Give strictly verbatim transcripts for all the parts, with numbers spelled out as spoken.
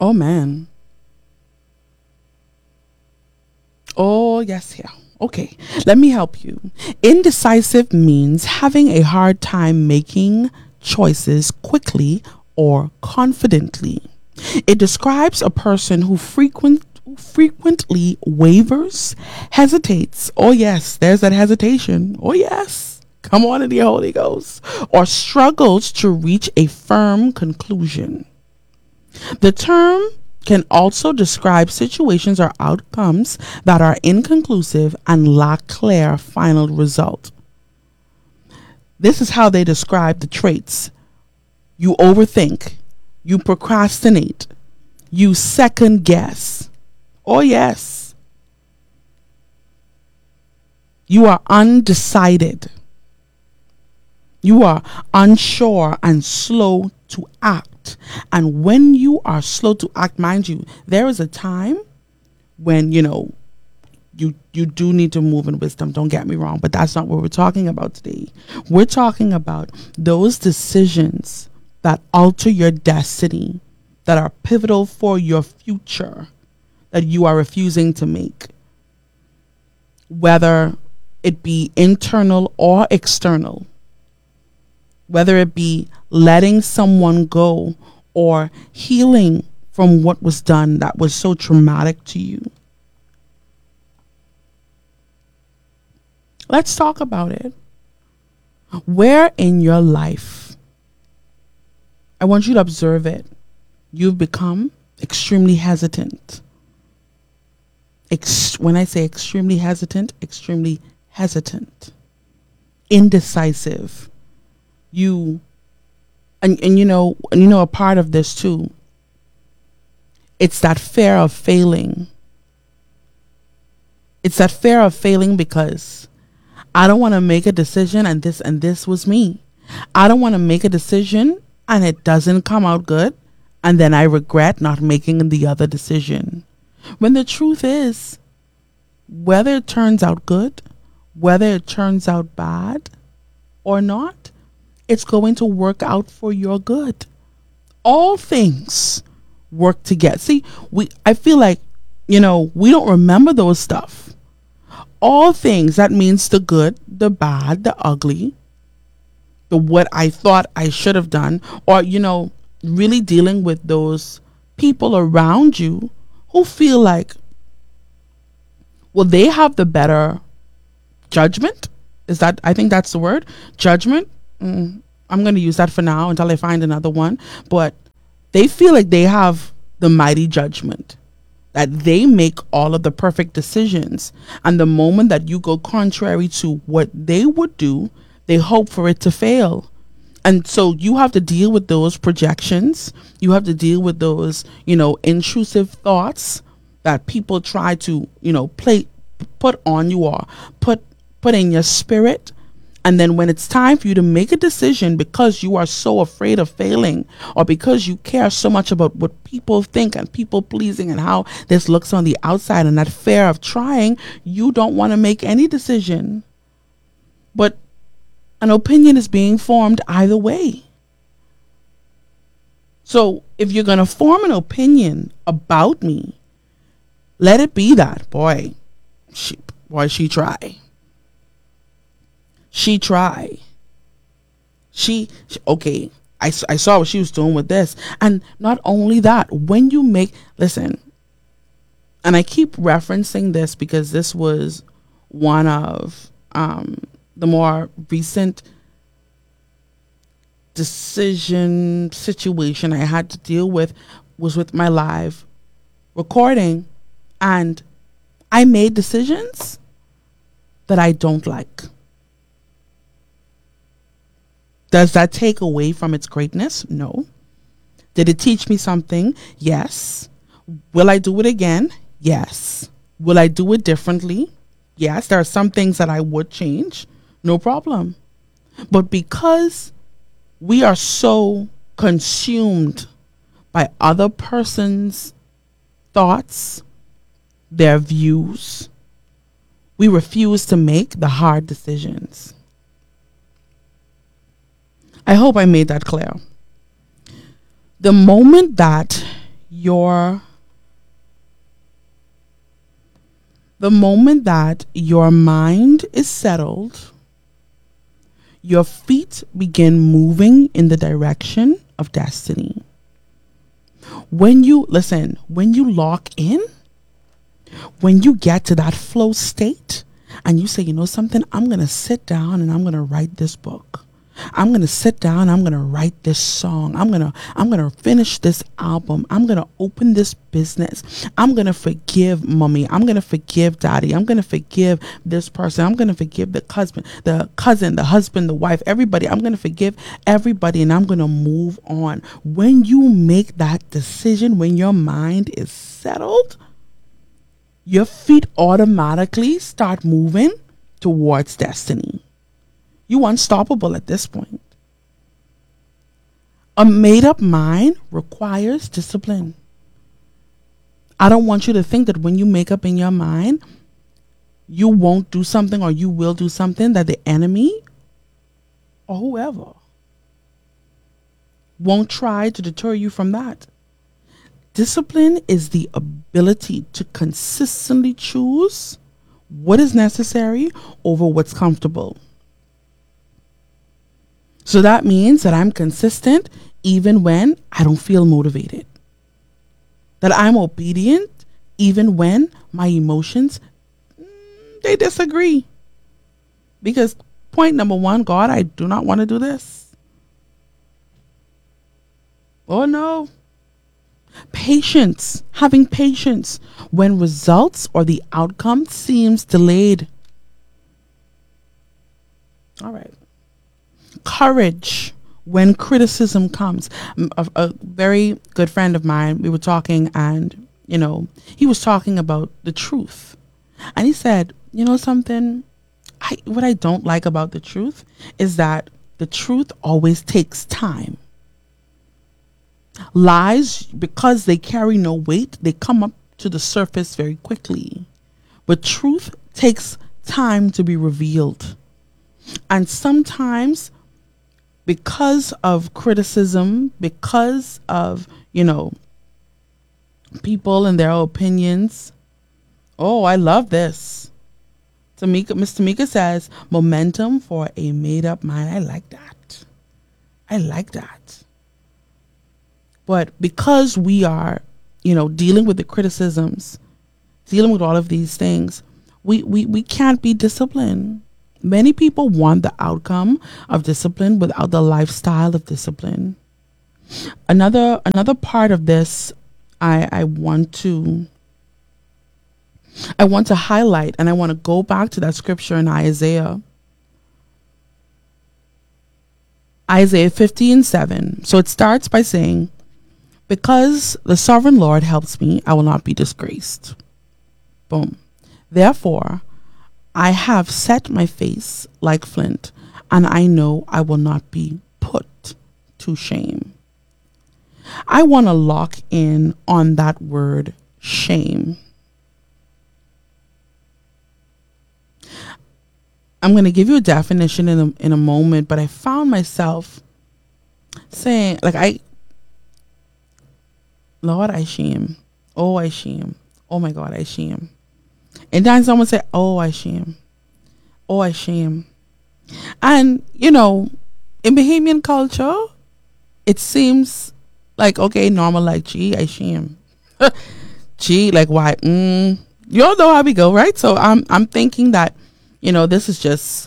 Oh, man. Oh, yes, yeah. Okay, let me help you. Indecisive means having a hard time making choices quickly or confidently. It describes a person who frequent, frequently wavers, hesitates. Oh, yes, there's that hesitation. Oh, yes. Come on in the Holy Ghost. Or struggles to reach a firm conclusion. The term can also describe situations or outcomes that are inconclusive and lack clear final result. This is how they describe the traits. You overthink, you procrastinate, you second guess. Oh, yes. You are undecided. You are unsure and slow to act. And when you are slow to act, mind you, there is a time when, you know, you you do need to move in wisdom. Don't get me wrong, but that's not what we're talking about today. We're talking about those decisions that alter your destiny, that are pivotal for your future, that you are refusing to make, whether it be internal or external. Whether it be letting someone go or healing from what was done that was so traumatic to you. Let's talk about it. Where in your life, I want you to observe it, you've become extremely hesitant. Ex- when I say extremely hesitant, extremely hesitant, indecisive. You, and, and you know, and you know, a part of this too, it's that fear of failing. It's that fear of failing because I don't want to make a decision and this and this was me. I don't want to make a decision and it doesn't come out good and then I regret not making the other decision. When the truth is, whether it turns out good, whether it turns out bad or not, it's going to work out for your good. All things work together. See, we I feel like, you know, we don't remember those stuff. All things, that means the good, the bad, the ugly, the what I thought I should have done, or, you know, really dealing with those people around you who feel like, well, they have the better judgment. Is that, I think that's the word, judgment. Mm, I'm going to use that for now until I find another one. But they feel like they have the mighty judgment, that they make all of the perfect decisions. And the moment that you go contrary to what they would do, they hope for it to fail. And so you have to deal with those projections. You have to deal with those, you know, intrusive thoughts that people try to, you know, play, put on you or put, put in your spirit. And then when it's time for you to make a decision because you are so afraid of failing or because you care so much about what people think and people pleasing and how this looks on the outside and that fear of trying, you don't want to make any decision. But an opinion is being formed either way. So if you're going to form an opinion about me, let it be that, boy, she, boy, she try. She try. She, she okay, I, I saw what she was doing with this. And not only that, when you make, listen, and I keep referencing this because this was one of um, the more recent decision situation I had to deal with was with my live recording. And I made decisions that I don't like. Does that take away from its greatness? No. Did it teach me something? Yes. Will I do it again? Yes. Will I do it differently? Yes. There are some things that I would change. No problem. But because we are so consumed by other person's thoughts, their views, we refuse to make the hard decisions. I hope I made that clear. The moment that your the moment that your mind is settled, your feet begin moving in the direction of destiny. When you, listen, when you lock in, when you get to that flow state and you say, you know something, I'm going to sit down and I'm going to write this book. I'm going to sit down, I'm going to write this song. I'm going to I'm going to finish this album. I'm going to open this business. I'm going to forgive mommy. I'm going to forgive daddy. I'm going to forgive this person. I'm going to forgive the husband, the cousin, the husband, the wife, everybody. I'm going to forgive everybody and I'm going to move on. When you make that decision, when your mind is settled, your feet automatically start moving towards destiny. You're unstoppable at this point. A made-up mind requires discipline. I don't want you to think that when you make up in your mind, you won't do something or you will do something that the enemy or whoever won't try to deter you from that. Discipline is the ability to consistently choose what is necessary over what's comfortable. So that means that I'm consistent even when I don't feel motivated. That I'm obedient even when my emotions, they disagree. Because point number one, God, I do not want to do this. Oh no. Patience, having patience when results or the outcome seems delayed. All right. Courage when criticism comes. A, a very good friend of mine, we were talking and, you know, he was talking about the truth. And he said, you know something, I, what I don't like about the truth is that the truth always takes time. Lies, because they carry no weight, they come up to the surface very quickly. But truth takes time to be revealed. And sometimes, because of criticism, because of, you know, people and their opinions. Oh, I love this. Tamika, Miss Tamika says, momentum for a made-up mind. I like that. I like that. But because we are, you know, dealing with the criticisms, dealing with all of these things, we, we, we can't be disciplined. Many people want the outcome of discipline without the lifestyle of discipline. Another another part of this I, I want to I want to highlight, and I want to go back to that scripture in Isaiah. Isaiah fifty and seven. So it starts by saying, because the sovereign Lord helps me, I will not be disgraced. Boom. Therefore, I have set my face like flint, and I know I will not be put to shame. I want to lock in on that word shame. I'm going to give you a definition in a, in a moment, but I found myself saying, like, I, Lord, I shame. Oh, I shame. Oh my God, I shame. And then someone say, oh, I shame. Oh, I shame. And, you know, in Bahamian culture, it seems like, okay, normal, like, gee, I shame. Gee, like, why? Mm. You all know how we go, right? So I'm, I'm thinking that, you know, this is just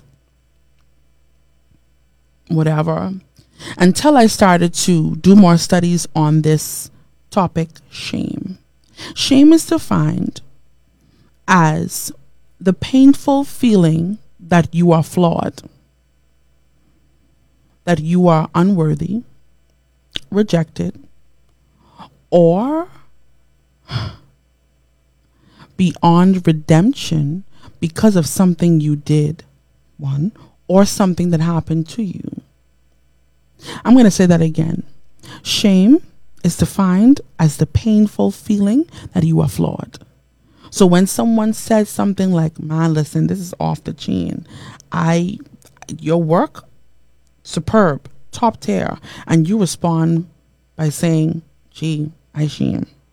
whatever. Until I started to do more studies on this topic, shame. Shame is defined as the painful feeling that you are flawed, that you are unworthy, rejected, or beyond redemption because of something you did, one, or something that happened to you. I'm going to say that again. Shame is defined as the painful feeling that you are flawed. So when someone says something like, man, listen, this is off the chain. I, your work, superb, top tier. And you respond by saying, gee, I shame.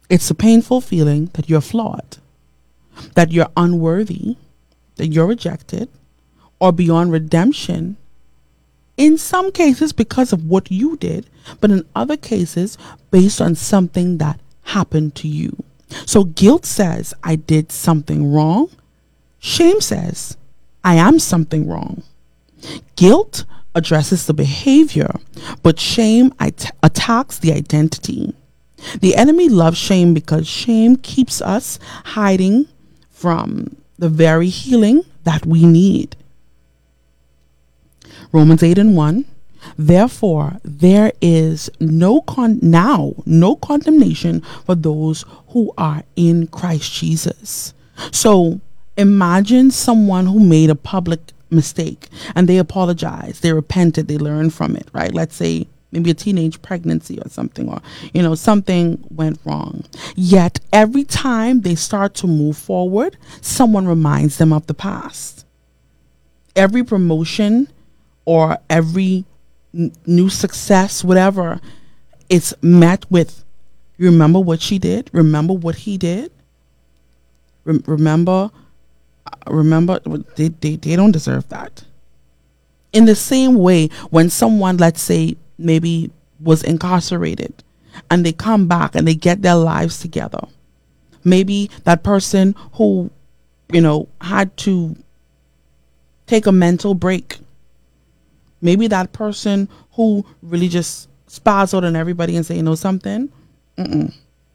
It's a painful feeling that you're flawed, that you're unworthy, that you're rejected, or beyond redemption. In some cases, because of what you did, but in other cases, based on something that happened to you. So guilt says, I did something wrong. Shame says, I am something wrong. Guilt addresses the behavior, but shame at- attacks the identity. The enemy loves shame because shame keeps us hiding from the very healing that we need. Romans eight and one. Therefore, there is no con now no condemnation for those who are in Christ Jesus. So imagine someone who made a public mistake and they apologized, they repented, they learned from it, right? Let's say maybe a teenage pregnancy or something, or, you know, something went wrong. Yet every time they start to move forward, someone reminds them of the past. Every promotion or every n- new success, whatever, it's met with, remember what she did? Remember what he did? Rem- remember, uh, remember, they, they, they don't deserve that. In the same way, when someone, let's say, maybe was incarcerated and they come back and they get their lives together. Maybe that person who, you know, had to take a mental break. Maybe that person who really just spaz out on everybody and say, you know something? Mm-mm.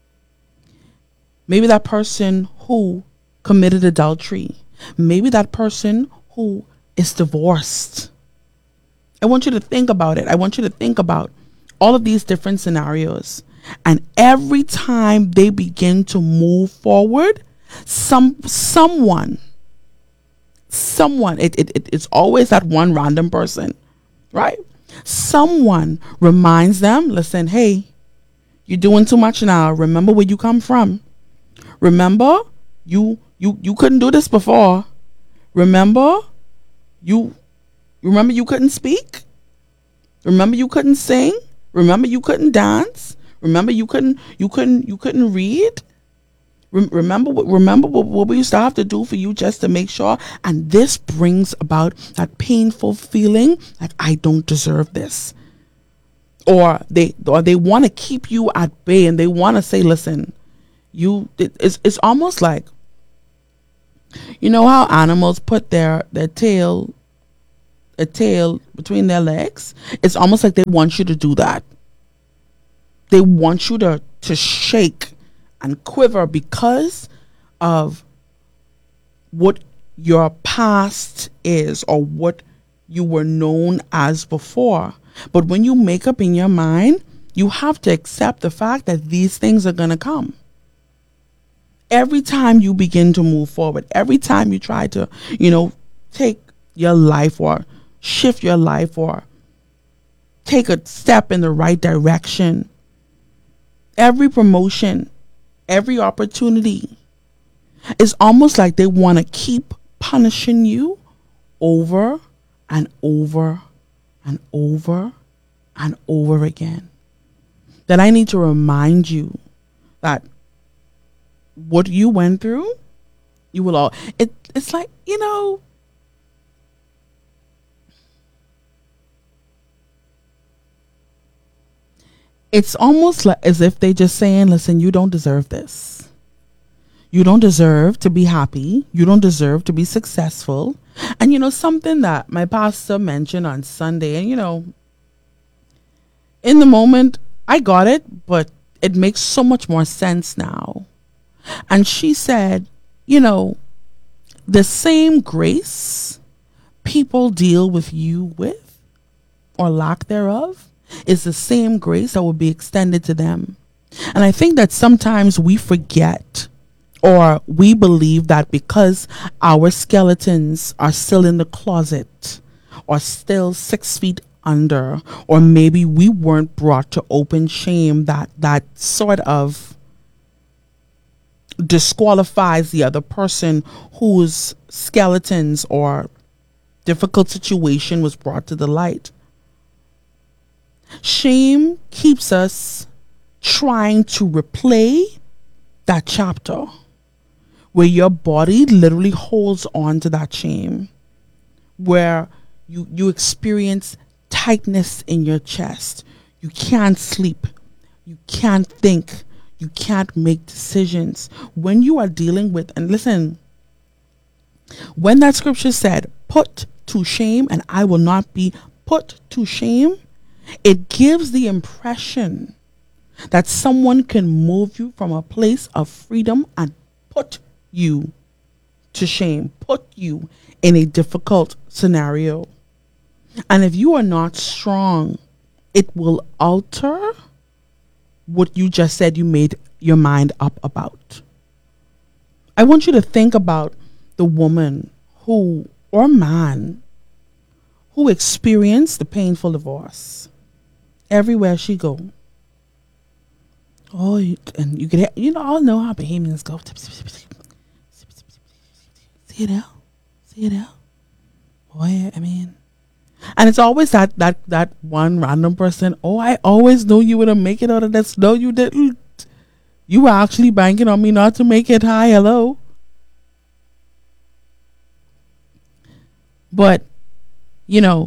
Maybe that person who committed adultery. Maybe that person who is divorced. I want you to think about it. I want you to think about all of these different scenarios. And every time they begin to move forward, some someone, someone, it, it, it it's always that one random person, right? Someone reminds them, listen, hey, you're doing too much now. Remember where you come from. Remember, you you you couldn't do this before. Remember, you remember you couldn't speak. Remember you couldn't sing. Remember you couldn't dance. Remember you couldn't you couldn't you couldn't read. Rem- remember what remember what, what we used to have to do for you just to make sure. And this brings about that painful feeling like I don't deserve this. Or they or they want to keep you at bay and they want to say, listen, you it, it's it's almost like, you know how animals put their their tail a tail between their legs? It's almost like they want you to do that. They want you to to shake and quiver because of what your past is or what you were known as before. But when you make up in your mind, you have to accept the fact that these things are going to come. Every time you begin to move forward, every time you try to, you know, take your life or shift your life or take a step in the right direction, every promotion, every opportunity, it's almost like they want to keep punishing you over and over and over and over again. That I need to remind you that what you went through, you will all, it, it's like, you know, it's almost like as if they just saying, listen, you don't deserve this. You don't deserve to be happy. You don't deserve to be successful. And, you know, something that my pastor mentioned on Sunday, and, you know, in the moment, I got it, but it makes so much more sense now. And she said, you know, the same grace people deal with you with or lack thereof is the same grace that will be extended to them. And I think that sometimes we forget or we believe that because our skeletons are still in the closet or still six feet under, or maybe we weren't brought to open shame, that that sort of disqualifies the other person whose skeletons or difficult situation was brought to the light. Shame keeps us trying to replay that chapter where your body literally holds on to that shame, where you you experience tightness in your chest. You can't sleep. You can't think. You can't make decisions. When you are dealing with, and listen, when that scripture said, put to shame and I will not be put to shame, it gives the impression that someone can move you from a place of freedom and put you to shame, put you in a difficult scenario. And if you are not strong, it will alter what you just said you made your mind up about. I want you to think about the woman who, or man, who experienced the painful divorce. Everywhere she go. Oh, you, and you can, you know, all know how Bahamians go. See it out, see it out. Boy, I mean, and it's always that that that one random person. Oh, I always knew you wouldn't make it out of this. No, you didn't. You were actually banking on me not to make it. Hi, hello. But, you know,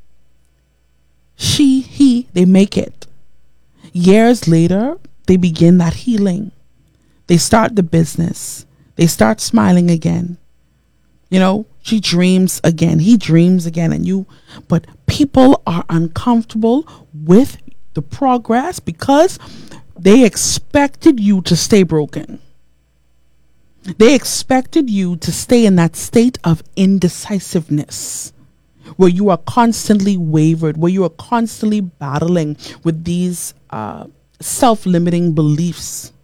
she, he, they make it. Years later, they begin that healing. They start the business. They start smiling again. You know, she dreams again. He dreams again. And you, but people are uncomfortable with the progress because they expected you to stay broken. They expected you to stay in that state of indecisiveness, where you are constantly wavered, where you are constantly battling with these uh, self-limiting beliefs.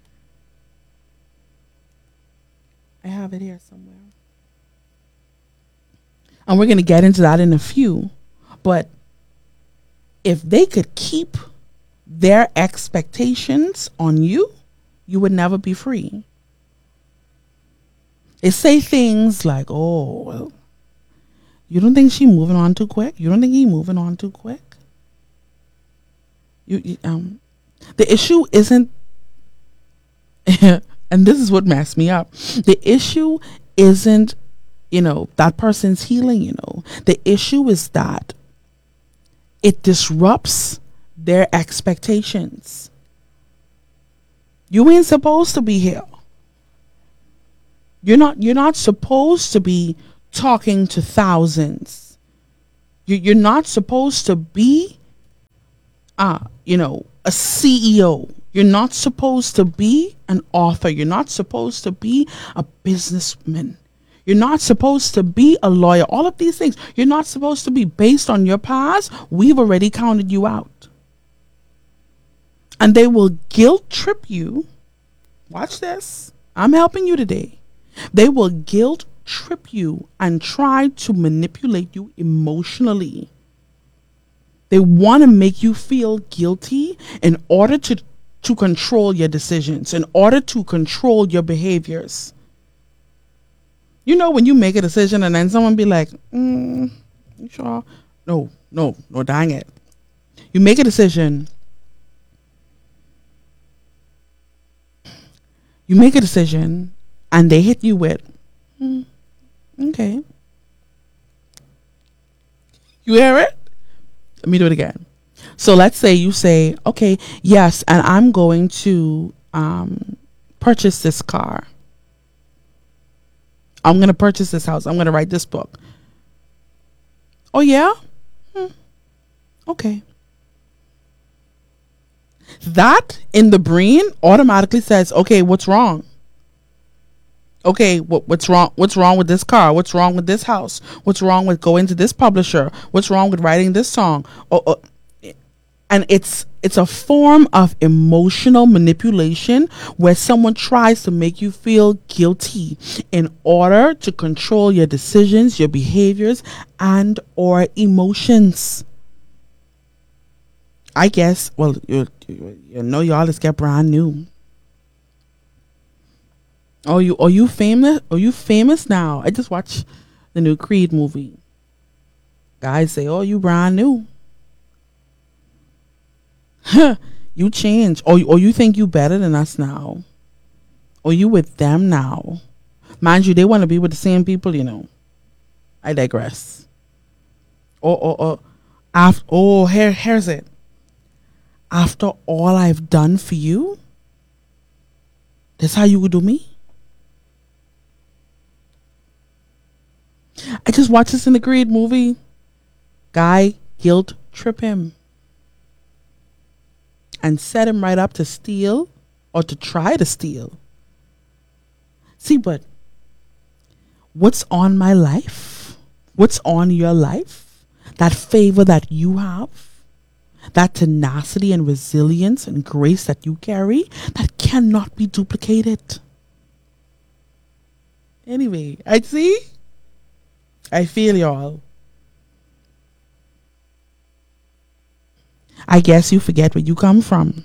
I have it here somewhere. And we're going to get into that in a few. But if they could keep their expectations on you, you would never be free. They say things like, oh, well, you don't think she moving on too quick? You don't think he moving on too quick? You, you um, the issue isn't, and this is what messed me up. The issue isn't, you know, that person's healing, you know. The issue is that it disrupts their expectations. You ain't supposed to be here. You're not, you're not supposed to be talking to thousands. You, you're not supposed to be, uh, you know, a C E O. You're not supposed to be an author. You're not supposed to be a businessman. You're not supposed to be a lawyer. All of these things. You're not supposed to be based on your past. We've already counted you out. And they will guilt trip you. Watch this. I'm helping you today. They will guilt trip you and try to manipulate you emotionally. They want to make you feel guilty in order to, to control your decisions, in order to control your behaviors. You know, when you make a decision and then someone be like, mm, you sure? No, no, no, dang it. You make a decision. You make a decision and they hit you with, mm, okay. You hear it? Let me do it again. So let's say you say, okay, yes, and I'm going to um, purchase this car. I'm going to purchase this house. I'm going to write this book. Oh, yeah? Hmm. Okay. That in the brain automatically says, okay, what's wrong? Okay, what, what's wrong? What's wrong with this car? What's wrong with this house? What's wrong with going to this publisher? What's wrong with writing this song? Oh, oh. And it's it's a form of emotional manipulation where someone tries to make you feel guilty in order to control your decisions, your behaviors, and or emotions. I guess, well, you, you, you know y'all just get brand new. Oh, you are you famous? Are you famous now? I just watched the new Creed movie. Guys say, oh, you brand new. You change, or or you think you better than us now. Or you with them now. Mind you, they want to be with the same people, you know. I digress. Or, or, or, after, oh, here, here's it. After all I've done for you, that's how you would do me? I just watched this in the Creed movie. Guy guilt trip him and set him right up to steal or to try to steal. See, but what's on my life? What's on your life? That favor that you have, that tenacity and resilience and grace that you carry, that cannot be duplicated. Anyway, I see. I feel y'all. I guess you forget where you come from.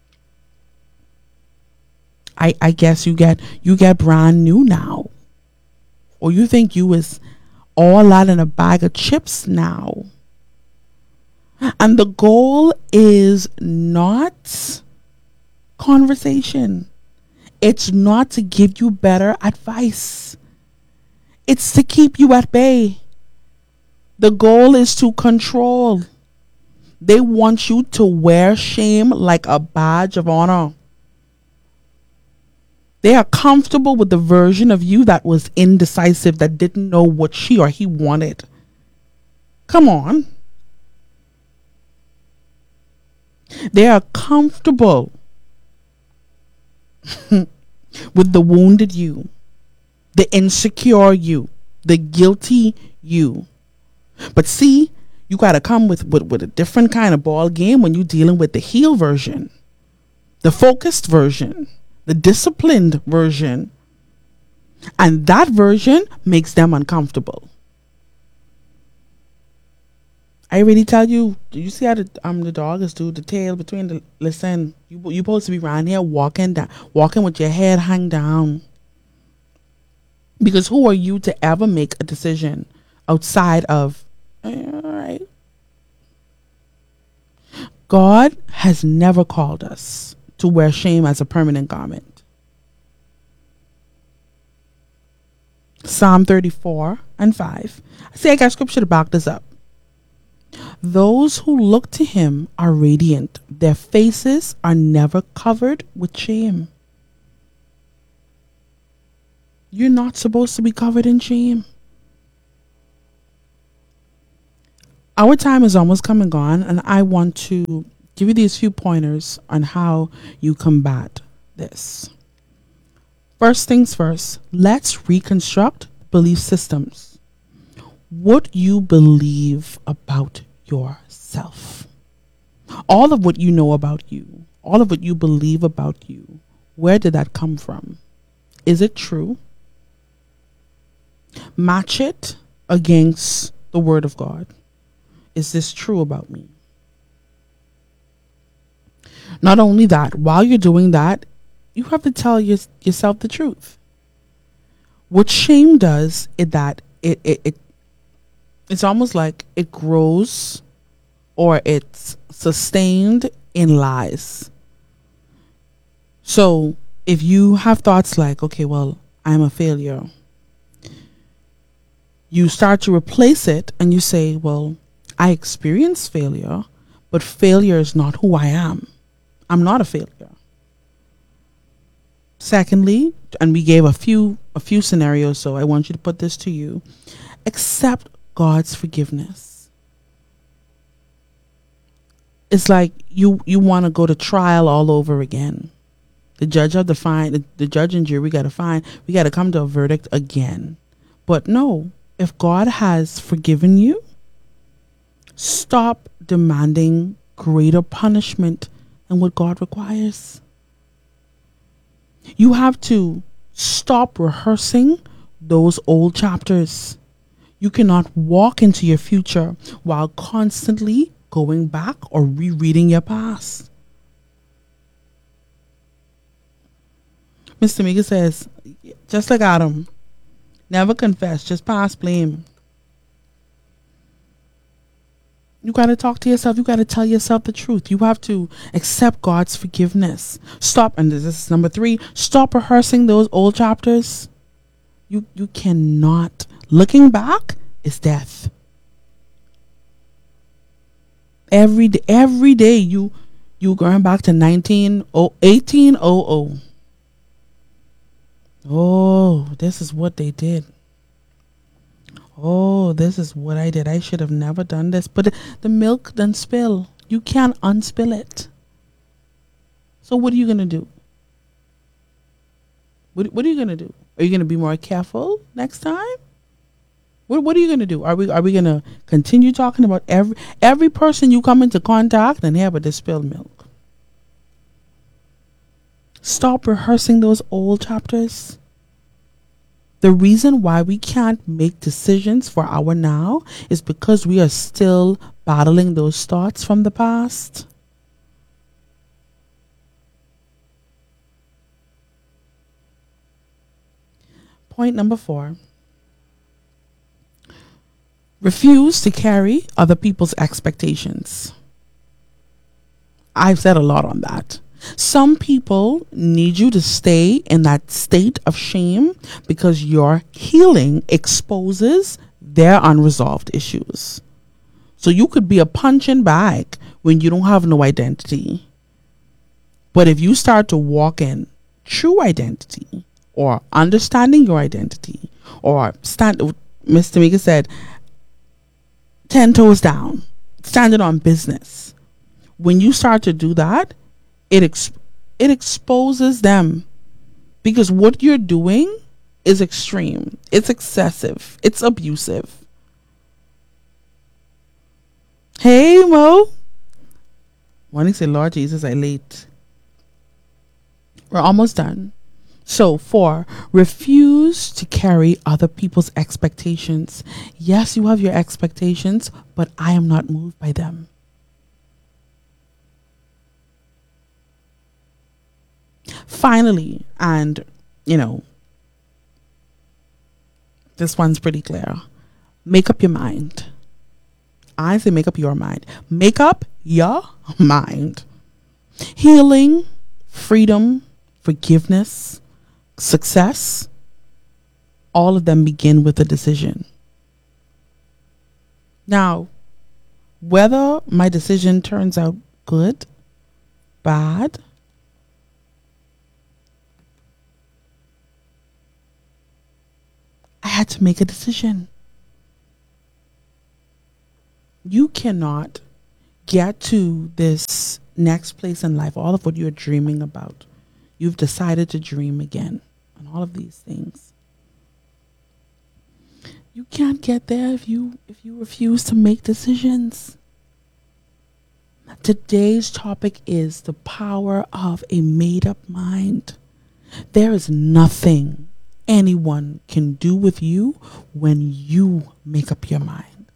I I guess you get you get brand new now. Or you think you was all that in a bag of chips now. And the goal is not conversation. It's not to give you better advice. It's to keep you at bay. The goal is to control. They want you to wear shame like a badge of honor. They are comfortable with the version of you that was indecisive, that didn't know what she or he wanted. Come on. They are comfortable with the wounded you, the insecure you, the guilty you. But see, you got to come with, with, with a different kind of ball game when you're dealing with the healed version, the focused version, the disciplined version. And that version makes them uncomfortable. I really tell you, do you see how the, um, the dog is do the tail between the, listen, you, you're supposed to be around here walking down, walking with your head hang down. Because who are you to ever make a decision outside of, eh, all right. God has never called us to wear shame as a permanent garment. Psalm thirty-four and five. I say I got scripture to back this up. Those who look to him are radiant. Their faces are never covered with shame. You're not supposed to be covered in shame. Our time is almost come and gone, and I want to give you these few pointers on how you combat this. First things first, let's reconstruct belief systems. What you believe about yourself. All of what you know about you, all of what you believe about you, where did that come from? Is it true? Match it against the Word of God. Is this true about me? Not only that, while you're doing that, you have to tell your, yourself the truth. What shame does is that it, it, it it's almost like it grows or it's sustained in lies. So if you have thoughts like, okay, well, I'm a failure, you start to replace it and you say, well, I experienced failure, but failure is not who I am. I'm not a failure. Secondly, and we gave a few a few scenarios, so I want you to put this to you. Accept God's forgiveness. It's like you you want to go to trial all over again. The judge have to find the, the judge and jury. We got to find. We got to come to a verdict again. But no, if God has forgiven you, stop demanding greater punishment than what God requires. You have to stop rehearsing those old chapters. You cannot walk into your future while constantly going back or rereading your past. Mister Mika says, just like Adam, never confess, just pass blame. You got to talk to yourself. You got to tell yourself the truth. You have to accept God's forgiveness. Stop. And this is number three. Stop rehearsing those old chapters. You, you cannot. Looking back is death. Every day, every day you, you going back to nineteen oh eighteen oh oh. Oh, this is what they did. Oh, this is what I did. I should have never done this. But the, the milk done spill. You can't unspill it. So what are you going to do? What, what are you going to do? Are you going to be more careful next time? What What are you going to do? Are we Are we going to continue talking about every every person you come into contact and have with the spilled milk? Stop rehearsing those old chapters. The reason why we can't make decisions for our now is because we are still battling those thoughts from the past. Point number four. Refuse to carry other people's expectations. I've said a lot on that. Some people need you to stay in that state of shame because your healing exposes their unresolved issues. So you could be a punching bag when you don't have no identity. But if you start to walk in true identity or understanding your identity or stand, Mister Mika said, ten toes down, standing on business. When you start to do that, It ex- it exposes them because what you're doing is extreme. It's excessive. It's abusive. Hey, Mo. When I say, Lord Jesus, I late. We're almost done. So, four, refuse to carry other people's expectations. Yes, you have your expectations, but I am not moved by them. Finally, and you know, this one's pretty clear. Make up your mind. I say make up your mind. Make up your mind. Healing, freedom, forgiveness, success, all of them begin with a decision. Now, whether my decision turns out good, bad, I had to make a decision. You cannot get to this next place in life, all of what you're dreaming about. You've decided to dream again and all of these things. You can't get there if you if you refuse to make decisions. Today's topic is the power of a made-up mind. There is nothing anyone can do with you when you make up your mind.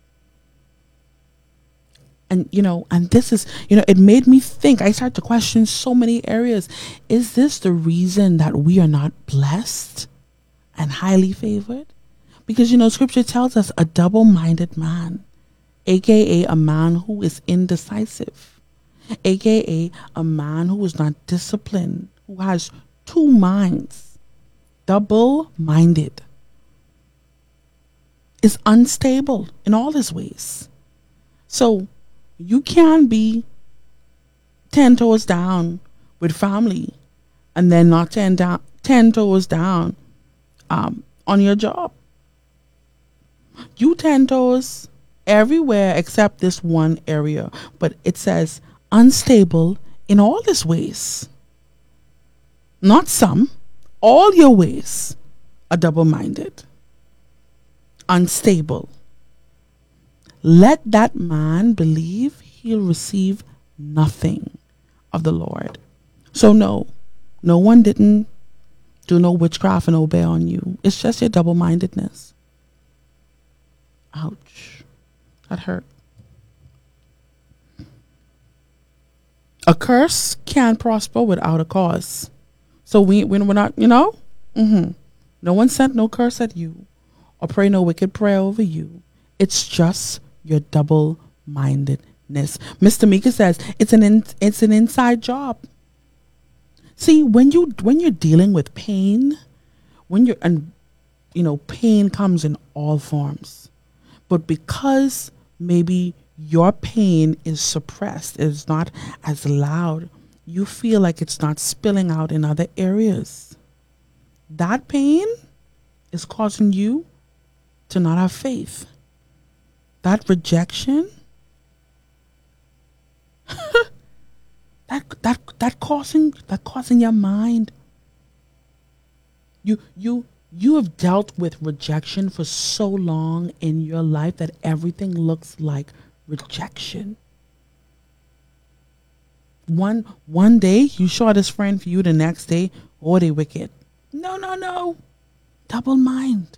And, you know, and this is, you know, it made me think. I started to question so many areas. Is this the reason that we are not blessed and highly favored? Because, you know, scripture tells us a double-minded man, aka a man who is indecisive, aka a man who is not disciplined, who has two minds. Double-minded, is unstable in all his ways. So you can be ten toes down with family and then not ten down, ten toes down um, on your job. You ten toes everywhere except this one area, but it says unstable in all his ways. Not some. All your ways are double-minded, unstable. Let that man believe he'll receive nothing of the Lord. So no, no one didn't do no witchcraft and obey on you. It's just your double-mindedness. Ouch. That hurt. A curse can't prosper without a cause. So we, when we're not, you know, mm-hmm. No one sent no curse at you or pray no wicked prayer over you. It's just your double double-mindedness. Mister Mika says it's an in, it's an inside job. See, when you when you're dealing with pain, when you're and you know, pain comes in all forms. But because maybe your pain is suppressed, it's not as loud, you feel like it's not spilling out in other areas. That pain is causing you to not have faith. That rejection, that that that causing that causing your mind. You you you have dealt with rejection for so long in your life that everything looks like rejection. One one day you saw this friend for you, the next day, oh, they wicked. No, no, no. Double mind.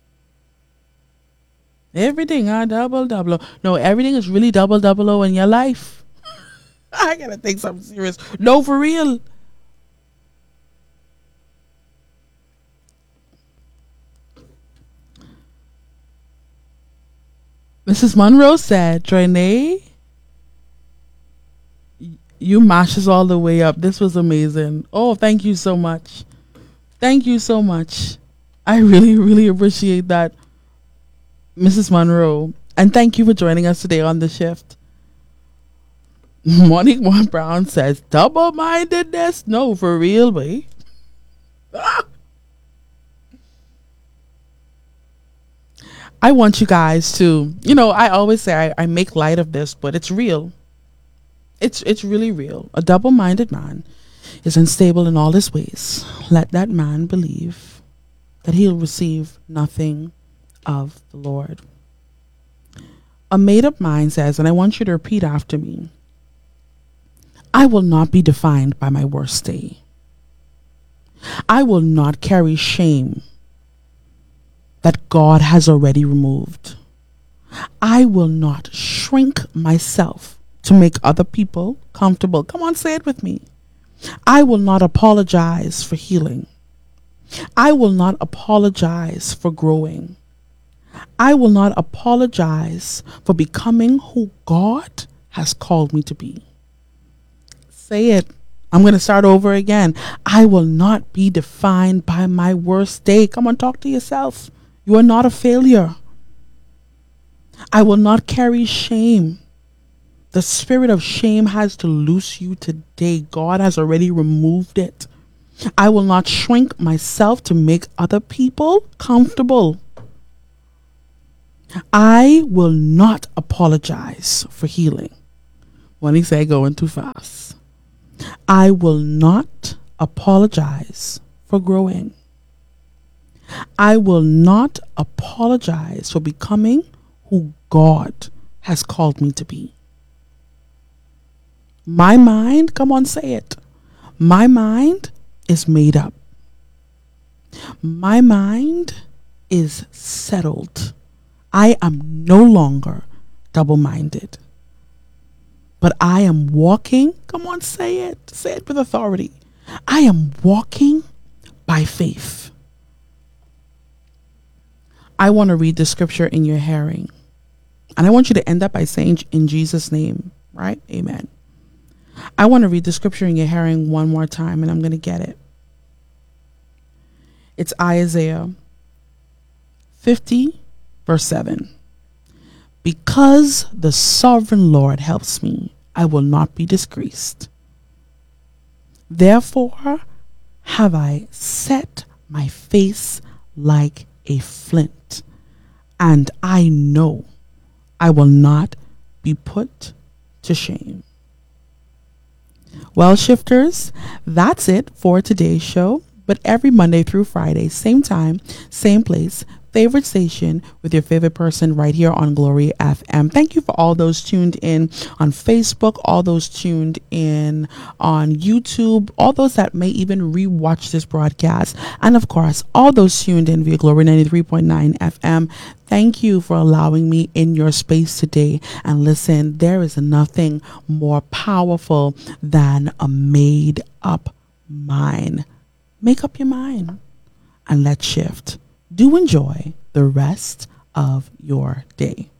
Everything are double double O. No, everything is really double double O in your life. I gotta think something serious. No, for real. Missus Monroe said, Trene, you mashes all the way up. This was amazing. Oh, thank you so much. Thank you so much. I really, really appreciate that, Missus Monroe. And thank you for joining us today on the shift. Monique One Brown says, double-mindedness? No, for real, boy. Ah. I want you guys to, you know, I always say I, I make light of this, but it's real. It's it's really real. A double-minded man is unstable in all his ways. Let that man believe that he'll receive nothing of the Lord. A made-up mind says, and I want you to repeat after me, I will not be defined by my worst day. I will not carry shame that God has already removed. I will not shrink myself to make other people comfortable. Come on, say it with me. I will not apologize for healing. I will not apologize for growing. I will not apologize for becoming who God has called me to be. Say it. I'm going to start over again. I will not be defined by my worst day. Come on, talk to yourself. You are not a failure. I will not carry shame. The spirit of shame has to loose you today. God has already removed it. I will not shrink myself to make other people comfortable. I will not apologize for healing. When he say going too fast. I will not apologize for growing. I will not apologize for becoming who God has called me to be. My mind, come on, say it. My mind is made up. My mind is settled. I am no longer double-minded. But I am walking, come on, say it. Say it with authority. I am walking by faith. I want to read the scripture in your hearing. And I want you to end up by saying in Jesus' name, right? Amen. I want to read the scripture in your hearing one more time, and I'm going to get it. It's Isaiah fifty, verse seven. Because the sovereign Lord helps me, I will not be disgraced. Therefore have I set my face like a flint, and I know I will not be put to shame. Well, shifters, that's it for today's show. But every Monday through Friday, same time, same place, favorite station with your favorite person right here on Glory F M. Thank you for all those tuned in on Facebook, all those tuned in on YouTube, all those that may even rewatch this broadcast, and of course, all those tuned in via Glory ninety-three point nine F M. Thank you for allowing me in your space today. And listen, there is nothing more powerful than a made up mind. Make up your mind and let's shift. Do enjoy the rest of your day.